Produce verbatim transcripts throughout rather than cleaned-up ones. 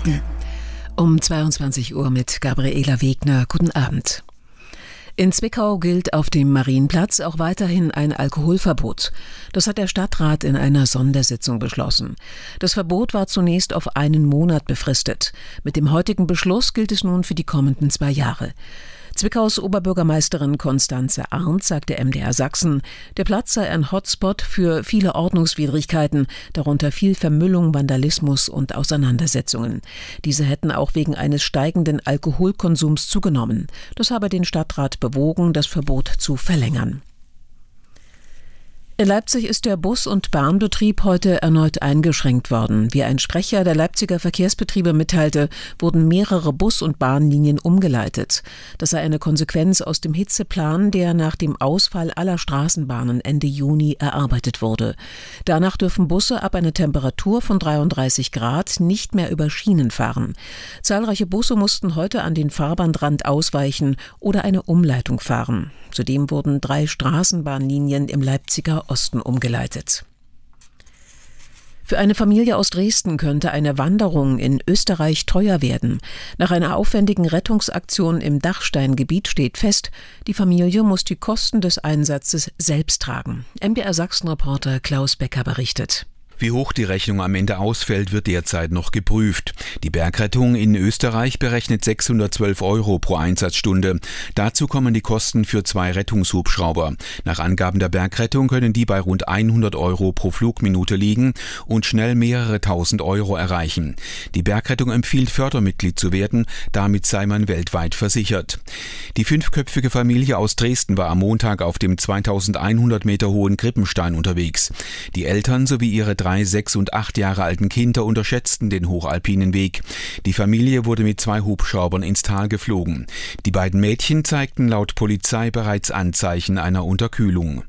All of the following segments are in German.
Nachrichten um zweiundzwanzig Uhr mit Gabriela Wegner. Guten Abend. In Zwickau gilt auf dem Marienplatz auch weiterhin ein Alkoholverbot. Das hat der Stadtrat in einer Sondersitzung beschlossen. Das Verbot war zunächst auf einen Monat befristet. Mit dem heutigen Beschluss gilt es nun für die kommenden zwei Jahre. Zwickaus Oberbürgermeisterin Constanze Arndt sagte M D R Sachsen, der Platz sei ein Hotspot für viele Ordnungswidrigkeiten, darunter viel Vermüllung, Vandalismus und Auseinandersetzungen. Diese hätten auch wegen eines steigenden Alkoholkonsums zugenommen. Das habe den Stadtrat bewogen, das Verbot zu verlängern. In Leipzig ist der Bus- und Bahnbetrieb heute erneut eingeschränkt worden. Wie ein Sprecher der Leipziger Verkehrsbetriebe mitteilte, wurden mehrere Bus- und Bahnlinien umgeleitet. Das sei eine Konsequenz aus dem Hitzeplan, der nach dem Ausfall aller Straßenbahnen Ende Juni erarbeitet wurde. Danach dürfen Busse ab einer Temperatur von dreiunddreißig Grad nicht mehr über Schienen fahren. Zahlreiche Busse mussten heute an den Fahrbahnrand ausweichen oder eine Umleitung fahren. Zudem wurden drei Straßenbahnlinien im Leipziger Osten umgeleitet. Für eine Familie aus Dresden könnte eine Wanderung in Österreich teuer werden. Nach einer aufwendigen Rettungsaktion im Dachsteingebiet steht fest, die Familie muss die Kosten des Einsatzes selbst tragen. M D R Sachsen-Reporter Klaus Becker berichtet. Wie hoch die Rechnung am Ende ausfällt, wird derzeit noch geprüft. Die Bergrettung in Österreich berechnet sechshundertzwölf Euro pro Einsatzstunde. Dazu kommen die Kosten für zwei Rettungshubschrauber. Nach Angaben der Bergrettung können die bei rund hundert Euro pro Flugminute liegen und schnell mehrere tausend Euro erreichen. Die Bergrettung empfiehlt, Fördermitglied zu werden, damit sei man weltweit versichert. Die fünfköpfige Familie aus Dresden war am Montag auf dem zweitausendeinhundert Meter hohen Krippenstein unterwegs. Die Eltern sowie ihre drei sechs und acht Jahre alten Kinder unterschätzten den hochalpinen Weg. Die Familie wurde mit zwei Hubschraubern ins Tal geflogen. Die beiden Mädchen zeigten laut Polizei bereits Anzeichen einer Unterkühlung.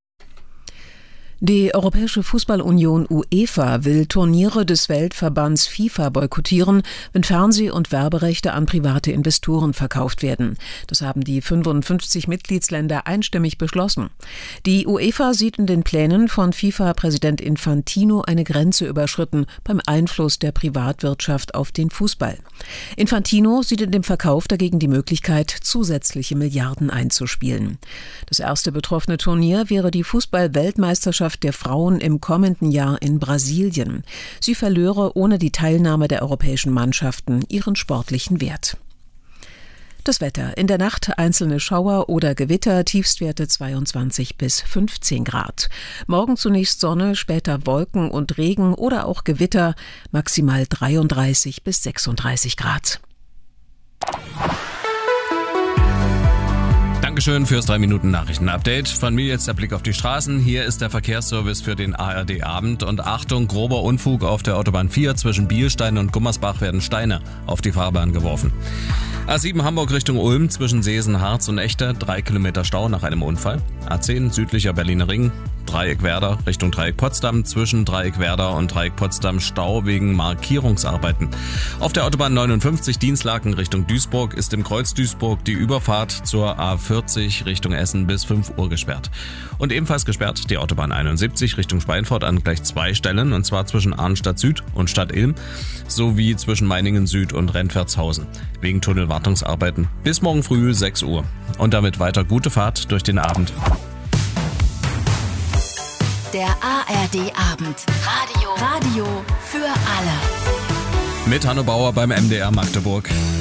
Die Europäische Fußballunion UEFA will Turniere des Weltverbands FIFA boykottieren, wenn Fernseh- und Werberechte an private Investoren verkauft werden. Das haben die fünfundfünfzig Mitgliedsländer einstimmig beschlossen. Die UEFA sieht in den Plänen von FIFA-Präsident Infantino eine Grenze überschritten beim Einfluss der Privatwirtschaft auf den Fußball. Infantino sieht in dem Verkauf dagegen die Möglichkeit, zusätzliche Milliarden einzuspielen. Das erste betroffene Turnier wäre die Fußball-Weltmeisterschaft der Frauen im kommenden Jahr in Brasilien. Sie verlöre ohne die Teilnahme der europäischen Mannschaften ihren sportlichen Wert. Das Wetter. In der Nacht einzelne Schauer oder Gewitter, Tiefstwerte zweiundzwanzig bis fünfzehn Grad. Morgen zunächst Sonne, später Wolken und Regen oder auch Gewitter, maximal dreiunddreißig bis sechsunddreißig Grad. Dankeschön fürs drei Minuten Nachrichten-Update. Von mir jetzt der Blick auf die Straßen. Hier ist der Verkehrsservice für den A R D-Abend. Und Achtung, grober Unfug auf der Autobahn vier. Zwischen Bielstein und Gummersbach werden Steine auf die Fahrbahn geworfen. A sieben Hamburg Richtung Ulm zwischen Seesen, Harz und Echter. Drei Kilometer Stau nach einem Unfall. A zehn südlicher Berliner Ring. Dreieck Werder Richtung Dreieck Potsdam. Zwischen Dreieck Werder und Dreieck Potsdam Stau wegen Markierungsarbeiten. Auf der Autobahn neunundfünfzig Dienstlaken Richtung Duisburg ist im Kreuz Duisburg die Überfahrt zur A vierzig Richtung Essen bis fünf Uhr gesperrt. Und ebenfalls gesperrt die Autobahn einundsiebzig Richtung Schweinfurt an gleich zwei Stellen, und zwar zwischen Arnstadt Süd und Stadt Ilm sowie zwischen Meiningen Süd und Rentwertshausen wegen Tunnelwartungsarbeiten bis morgen früh sechs Uhr. Und damit weiter gute Fahrt durch den Abend. Der A R D-Abend. Radio. Radio für alle. Mit Hanno Bauer beim M D R Magdeburg.